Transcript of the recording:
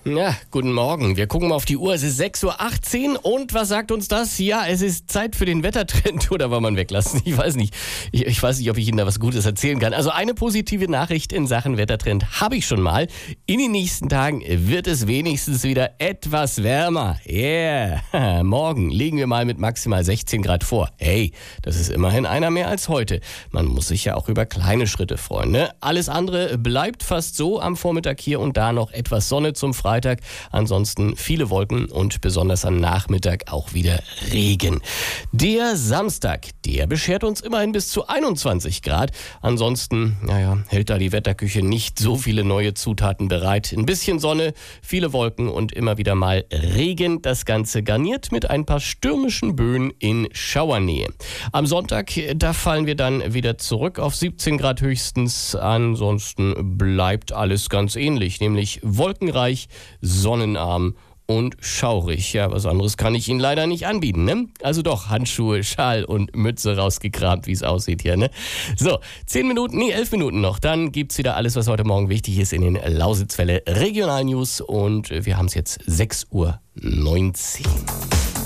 Ja, guten Morgen. Wir gucken mal auf die Uhr. Es ist 6:18 Uhr und was sagt uns das? Ja, es ist Zeit für den Wettertrend oder wollen wir ihn weglassen? Ich weiß nicht. Ich weiß nicht, ob ich Ihnen da was Gutes erzählen kann. Also eine positive Nachricht in Sachen Wettertrend habe ich schon mal. In den nächsten Tagen wird es wenigstens wieder etwas wärmer. Yeah. Morgen liegen wir mal mit maximal 16 Grad vor. Hey, das ist immerhin einer mehr als heute. Man muss sich ja auch über kleine Schritte freuen, ne? Alles andere bleibt fast so am Vormittag hier und da noch etwas Sonne zum Freitag. Ansonsten viele Wolken und besonders am Nachmittag auch wieder Regen. Der Samstag, der beschert uns immerhin bis zu 21 Grad. Ansonsten, hält da die Wetterküche nicht so viele neue Zutaten bereit. Ein bisschen Sonne, viele Wolken und immer wieder mal Regen. Das Ganze garniert mit ein paar stürmischen Böen in Schauernähe. Am Sonntag, da fallen wir dann wieder zurück auf 17 Grad höchstens. Ansonsten bleibt alles ganz ähnlich, nämlich wolkenreich, sonnenarm und schaurig. Ja, was anderes kann ich Ihnen leider nicht anbieten, ne? Also doch, Handschuhe, Schal und Mütze rausgekramt, wie es aussieht hier, ne? So, 11 Minuten noch. Dann gibt's wieder alles, was heute Morgen wichtig ist in den Lausitzwelle Regionalnews und wir haben es jetzt 6:19 Uhr.